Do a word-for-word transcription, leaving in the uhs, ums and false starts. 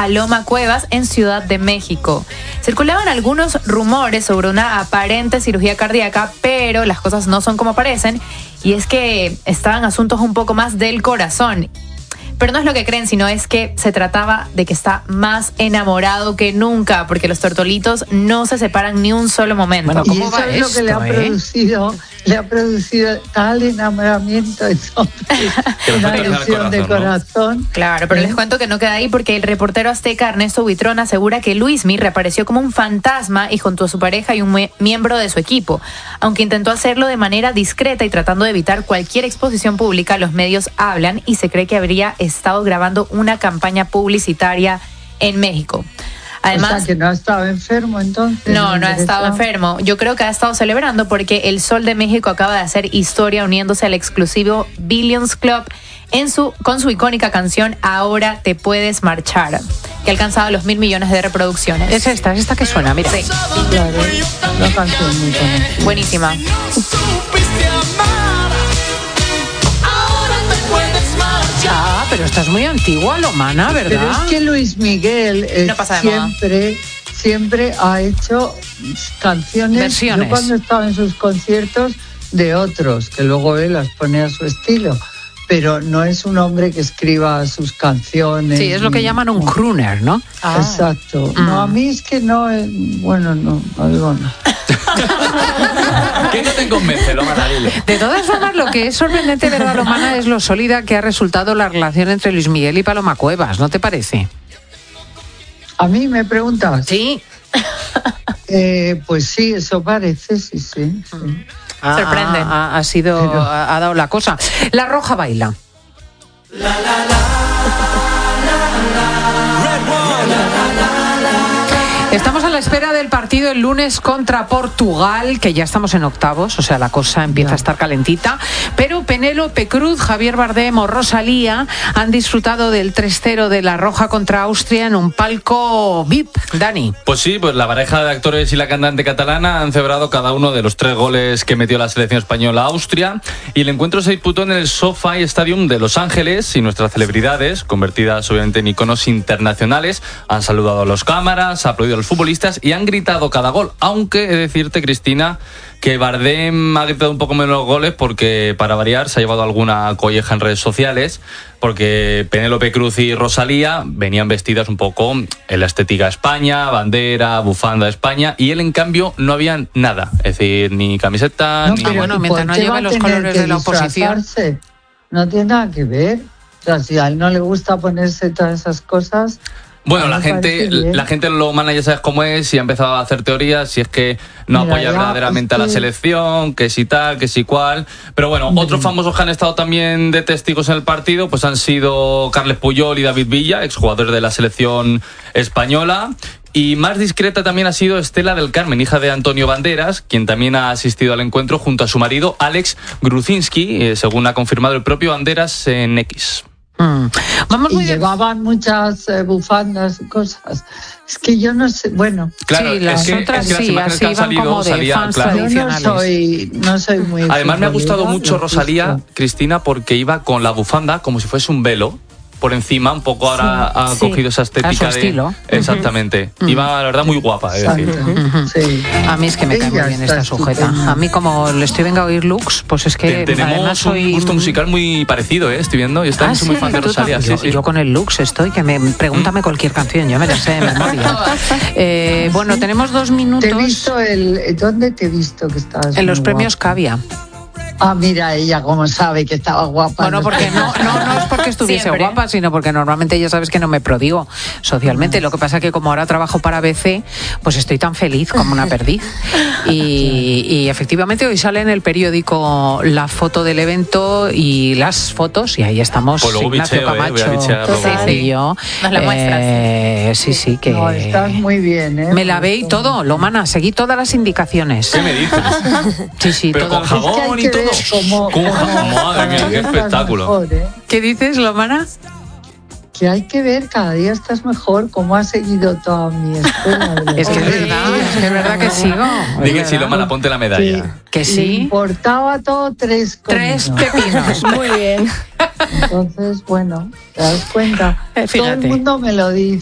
Paloma Cuevas en Ciudad de México. Circulaban algunos rumores sobre una aparente cirugía cardíaca, pero las cosas no son como parecen, y es que estaban asuntos un poco más del corazón. Pero no es lo que creen, sino es que se trataba de que está más enamorado que nunca, porque los tortolitos no se separan ni un solo momento. Bueno, ¿cómo y eso va es esto, lo que le ha eh? producido, le ha producido tal enamoramiento, entonces, una ilusión de corazón, ¿no? Claro, pero ¿Eh? les cuento que no queda ahí, porque el reportero azteca Ernesto Buitrón asegura que Luismi reapareció como un fantasma y junto a su pareja y un mie- miembro de su equipo. Aunque intentó hacerlo de manera discreta y tratando de evitar cualquier exposición pública, los medios hablan y se cree que habría estado grabando una campaña publicitaria en México. Además, o sea, que no ha estado enfermo entonces. no, no ha estado enfermo. Yo creo que ha estado celebrando porque el Sol de México acaba de hacer historia uniéndose al exclusivo Billions Club en su, con su icónica canción Ahora te puedes marchar, que ha alcanzado los mil millones de reproducciones. Es esta, es esta que suena, mira. Sí. Claro, una canción muy buena. Buenísima. Ah, pero esta es muy antigua, Lomana, ¿verdad? Pero es que Luis Miguel eh, No pasa de moda. siempre, siempre ha hecho canciones. Versiones. Yo cuando estaba en sus conciertos de otros, que luego él las pone a su estilo. Pero no es un hombre que escriba sus canciones. Sí, es lo que ni- llaman un crooner, ¿no? Ah. Exacto. Mm. No, a mí es que no, eh, bueno, no, no digo nada. ¿Qué no te convence, Lomana? Dile. De todas formas, lo que es sorprendente, ¿verdad, Lomana? Es lo sólida que ha resultado la relación entre Luis Miguel y Paloma Cuevas, ¿no te parece? A mí me preguntas. Sí. Eh, pues sí, eso parece, sí, sí. sí. Ha, Sorprende. Ha, ha sido, Pero- ha, ha dado la cosa. La Roja baila. Estamos a la espera del partido el lunes contra Portugal, que ya estamos en octavos, o sea, la cosa empieza Ya. a estar calentita. Pero Penélope Cruz, Javier Bardem o Rosalía han disfrutado del tres cero de La Roja contra Austria en un palco V I P. Dani. Pues sí, pues la pareja de actores y la cantante catalana han celebrado cada uno de los tres goles que metió la selección española a Austria, y el encuentro se disputó en el SoFi Stadium de Los Ángeles, y nuestras celebridades, convertidas obviamente en iconos internacionales, han saludado a los cámaras, aplaudido a los futbolistas y han gritado cada gol, aunque he de decirte, Cristina, que Bardem ha gritado un poco menos los goles porque, para variar, se ha llevado alguna colleja en redes sociales, porque Penélope Cruz y Rosalía venían vestidas un poco en la estética de España, bandera, bufanda de España, y él, en cambio, no había nada, es decir, ni camiseta, No, ni... pero bueno, ¿y mientras por no qué lleve va a los tener colores que de la oposición? disfrazarse? No tiene nada que ver. O sea, si a él no le gusta ponerse todas esas cosas. Bueno, a mí la me gente, parece bien. la gente lo humana ya sabes cómo es, y ha empezado a hacer teorías si es que no Mira, apoya ya, verdaderamente es a la que- selección, que si tal, que si cual. Pero bueno, Hombre. otros famosos que han estado también de testigos en el partido pues han sido Carles Puyol y David Villa, exjugadores de la selección española. Y más discreta también ha sido Estela del Carmen, hija de Antonio Banderas, quien también ha asistido al encuentro junto a su marido Alex Gruzinski, eh, según ha confirmado el propio Banderas en X. Mm. Vamos Y muy de- llevaban muchas eh, bufandas y cosas. Es que yo no sé, bueno, Claro, Sí, las es que, otras es que las sí, imágenes así que han van salido como de salían, fans claro. yo no tradicionales. soy, no soy muy. Además me ha gustado futbolera, mucho lo Rosalía, justo. Cristina, porque iba con la bufanda como si fuese un velo por encima, un poco ahora ha sí. cogido esa estética A su de... estilo. Exactamente. Ujú. Iba, la verdad, muy guapa, es decir. Exacto, sí. A mí es que me cae muy Ella bien está esta sujeta. estupenda. A mí, como le estoy venga a oír looks, pues es que Te- además Tenemos soy un gusto musical muy parecido, ¿eh? Estoy viendo, y Ah, estamos sí, muy fan de tú Rosalía. también. Sí, yo, sí. yo con el looks estoy, que me pregúntame cualquier canción, yo me la sé de memoria. Eh, bueno, tenemos dos Te he minutos visto el. ¿Dónde te he visto que estabas? en los muy premios guapa? Cavia. Ah, mira, ella como sabe que estaba guapa. Bueno, porque no, no, no es porque estuviese Siempre. guapa, sino porque normalmente ya sabes que no me prodigo socialmente. Lo que pasa es que como ahora trabajo para B C, pues estoy tan feliz como una perdiz. Y, y efectivamente hoy sale en el periódico la foto del evento y las fotos, y ahí estamos Pues luego Ignacio bicheo, ¿eh? Voy a Camacho bichear luego. Sí, sí. y yo. Nos la muestras. Eh, sí, sí, que... No, estás muy bien, ¿eh? Me lavé y todo, Lomana, seguí todas las indicaciones. ¿Qué me dices? Sí, sí, Pero todo. con jabón Es que hay y que todo. ver cómo- ¿Cómo? Madre mía, qué Estás espectáculo. mejor, ¿eh? ¿Qué dices, Lomana? Que hay que ver, cada día estás mejor, cómo has seguido toda mi escuela. de Es que es verdad. verdad, es que es verdad que sigo. Es Dije, sí, verdad. Lomana, ponte la Que, medalla. Que le sí. importaba todo tres Tres cominos. pepinos. Muy bien. Entonces, bueno, te das cuenta. Eh, Todo el fíjate. mundo me lo dice.